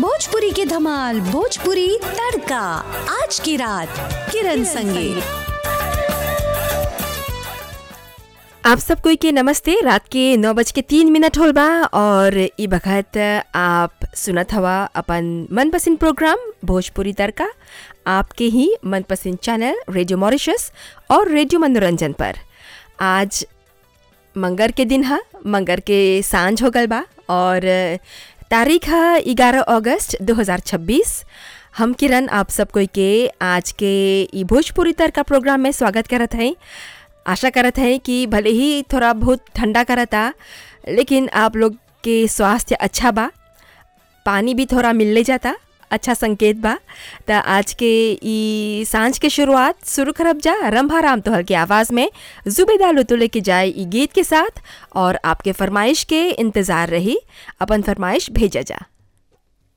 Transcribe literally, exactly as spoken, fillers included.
भोजपुरी की धमाल, भोजपुरी तड़का। आज की रात किरण संगे। आप सब कोई के नमस्ते। रात के नौ बज के तीन मिनट होल बा और ई बखत आप सुनत हवा अपन मनपसंद प्रोग्राम भोजपुरी तड़का, आपके ही मनपसंद चैनल रेडियो मॉरिशस और रेडियो मनोरंजन पर। आज मंगर के दिन है, मंगर के सांझ हो गल बा और तारीख है ग्यारह अगस्त दो हज़ार छब्बीस। हम किरण आप सब कोई के आज के ई भोजपुरी तड़का प्रोग्राम में स्वागत करत हैं। आशा करत हैं कि भले ही थोड़ा बहुत ठंडा करता लेकिन आप लोग के स्वास्थ्य अच्छा बा, पानी भी थोड़ा मिलने जाता, अच्छा संकेत बा। तो आज के ई सांझ के शुरुआत शुरू करब जा रंभा राम तोहर के आवाज़ में जुबेदा लुतु लेके जाए ई गीत के साथ और आपके फरमाइश के इंतज़ार रही। अपन फरमाइश भेजा जा।